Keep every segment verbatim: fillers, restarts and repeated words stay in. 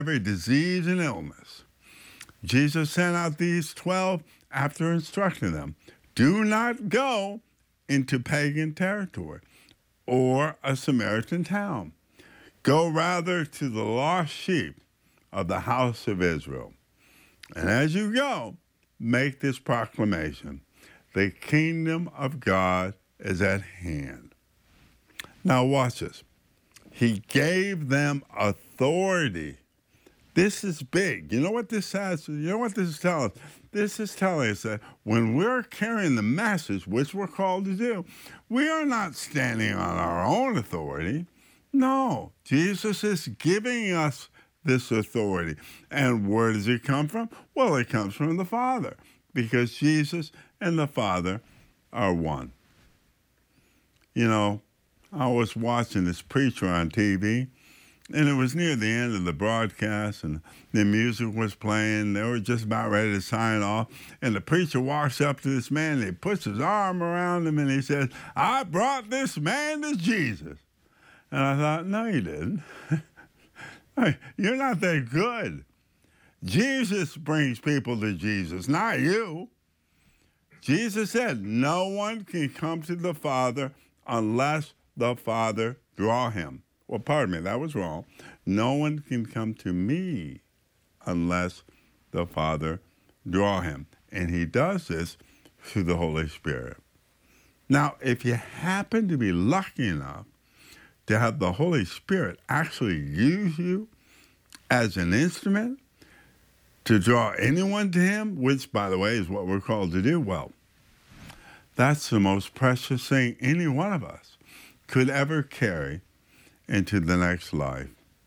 every disease and illness. Jesus sent out these twelve after instructing them, do not go into pagan territory or a Samaritan town. Go rather to the lost sheep of the house of Israel. And as you go, make this proclamation. The kingdom of God is at hand. Now watch this. He gave them authority. This is big. You know what this says? You know what this is telling us? This is telling us that when we're carrying the message, which we're called to do, we are not standing on our own authority. No, Jesus is giving us this authority. And where does it come from? Well, it comes from the Father, because Jesus and the Father are one. You know, I was watching this preacher on T V, and it was near the end of the broadcast, and the music was playing. They were just about ready to sign off, and the preacher walks up to this man, and he puts his arm around him, and he says, I brought this man to Jesus. And I thought, no, you didn't. You're not that good. Jesus brings people to Jesus, not you. Jesus said, no one can come to the Father unless the Father draw him. Well, pardon me, that was wrong. No one can come to me unless the Father draw him. And he does this through the Holy Spirit. Now, if you happen to be lucky enough to have the Holy Spirit actually use you as an instrument to draw anyone to him, which, by the way, is what we're called to do, well, that's the most precious thing any one of us could ever carry into the next life.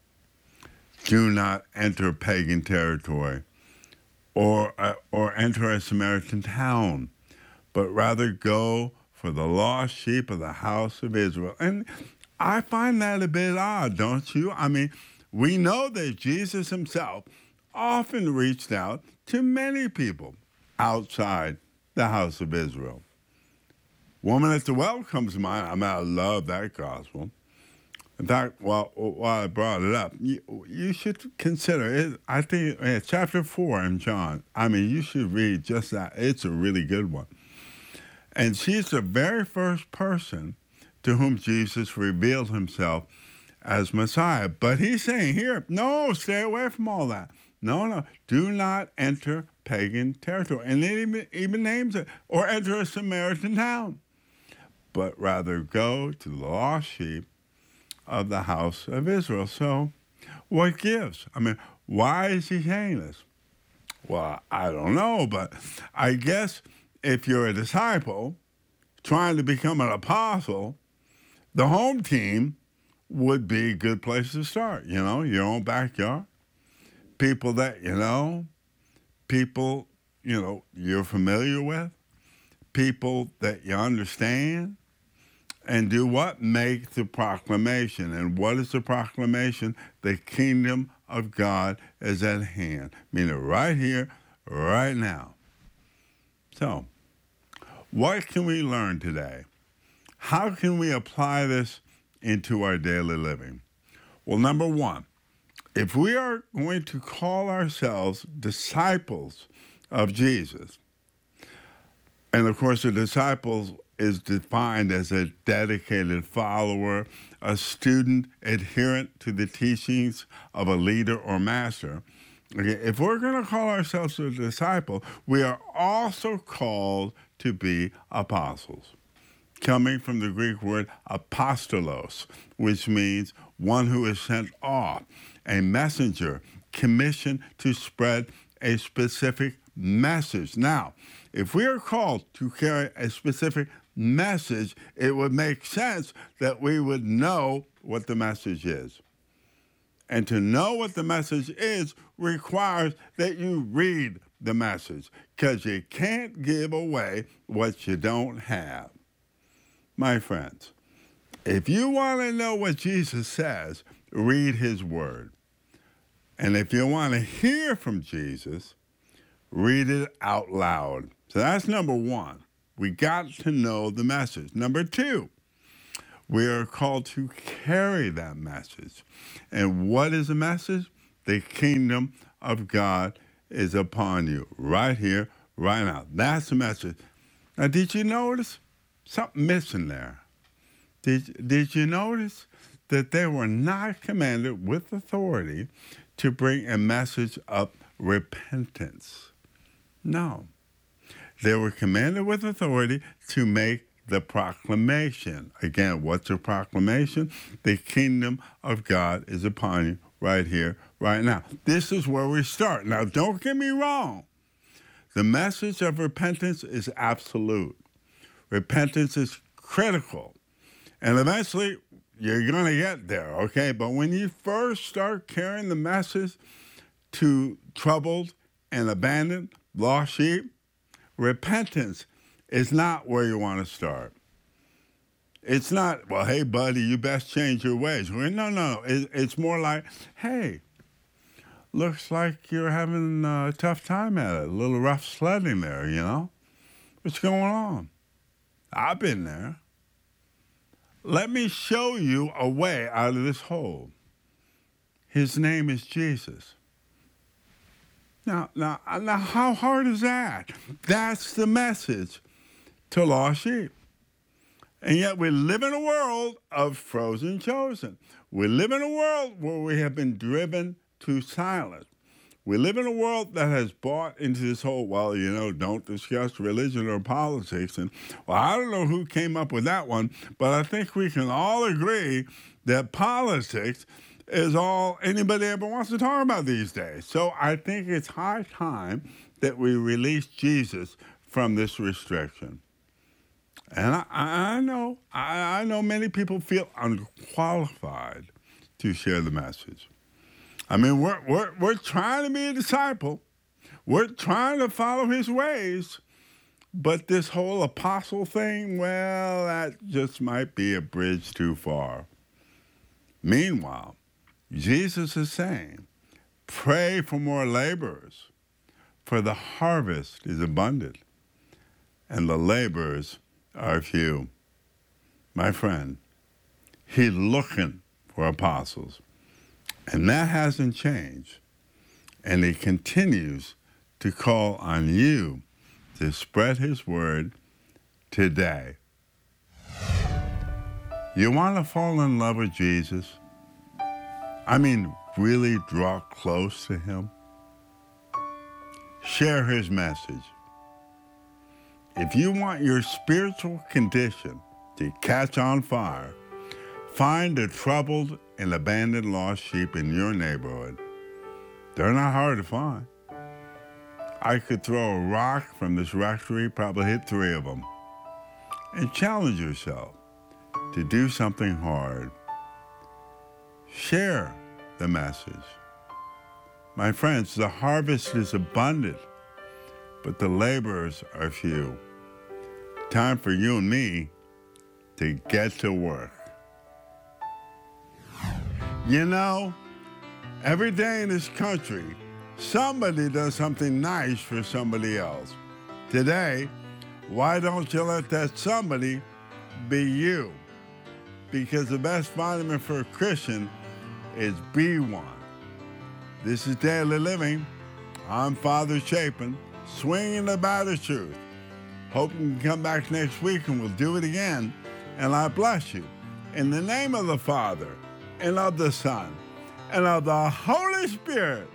Do not enter pagan territory or, uh, or enter a Samaritan town, but rather go for the lost sheep of the house of Israel. And I find that a bit odd, don't you? I mean, we know that Jesus himself often reached out to many people outside the house of Israel. Woman at the well comes to mind. I mean, I love that gospel. In fact, while, while I brought it up, you, you should consider it. I think uh, chapter four in John, I mean, you should read just that. It's a really good one. And she's the very first person to whom Jesus revealed himself as Messiah. But he's saying here, no, stay away from all that. No, no, do not enter pagan territory. And it even, even names it, or enter a Samaritan town, but rather go to the lost sheep of the house of Israel. So what gives? I mean, why is he saying this? Well, I don't know, but I guess if you're a disciple trying to become an apostle, the home team would be a good place to start, you know, your own backyard. People that, you know, people, you know, you're familiar with, people that you understand, and do what? Make the proclamation. And what is the proclamation? The kingdom of God is at hand. Meaning right here, right now. So, what can we learn today? How can we apply this into our daily living? Well, number one, if we are going to call ourselves disciples of Jesus, and of course, a disciple is defined as a dedicated follower, a student adherent to the teachings of a leader or master. Okay, if we're going to call ourselves a disciple, we are also called to be apostles, coming from the Greek word apostolos, which means one who is sent off, a messenger commissioned to spread a specific message. Now, if we are called to carry a specific message, it would make sense that we would know what the message is. And to know what the message is requires that you read the message, because you can't give away what you don't have. My friends, if you want to know what Jesus says, read his word. And if you want to hear from Jesus, read it out loud. So that's number one. We got to know the message. Number two, we are called to carry that message. And what is the message? the kingdom of God is upon you. Right here, right now. That's the message. Now, did you notice something missing there? Did, did you notice that they were not commanded with authority to bring a message of repentance? No. They were commanded with authority to make the proclamation. Again, what's a proclamation? The kingdom of God is upon you right here, right now. This is where we start. Now, don't get me wrong. The message of repentance is absolute. Repentance is critical. And eventually, you're going to get there, okay? But when you first start carrying the message to troubled and abandoned lost sheep, repentance is not where you want to start. It's not, well, hey, buddy, you best change your ways. No, no, no. It, it's more like, hey, looks like you're having a tough time at it, a little rough sledding there, you know? What's going on? I've been there. Let me show you a way out of this hole. His name is Jesus. Now, now, now, how hard is that? That's the message to lost sheep. And yet we live in a world of frozen chosen. We live in a world where we have been driven to silence. We live in a world that has bought into this whole, well, you know, don't discuss religion or politics. And, well, I don't know who came up with that one, but I think we can all agree that politics is all anybody ever wants to talk about these days. So I think it's high time that we release Jesus from this restriction. And I, I know, I, I know many people feel unqualified to share the message. I mean, we're, we're, we're trying to be a disciple. We're trying to follow his ways. But this whole apostle thing, well, that just might be a bridge too far. Meanwhile, Jesus is saying, pray for more laborers, for the harvest is abundant, and the laborers are few. My friend, he's looking for apostles. And that hasn't changed. And he continues to call on you to spread his word today. You want to fall in love with Jesus? I mean, really draw close to him? Share his message. If you want your spiritual condition to catch on fire, find the troubled and abandoned lost sheep in your neighborhood. They're not hard to find. I could throw a rock from this rectory, probably hit three of them. And challenge yourself to do something hard. Share the message. My friends, the harvest is abundant, but the laborers are few. Time for you and me to get to work. You know, every day in this country, somebody does something nice for somebody else. Today, why don't you let that somebody be you? Because the best vitamin for a Christian is B one. This is Daily Living. I'm Father Chapin, swinging the bat of truth. Hope you can come back next week and we'll do it again. And I bless you. In the name of the Father, and of the Son, and of the Holy Spirit.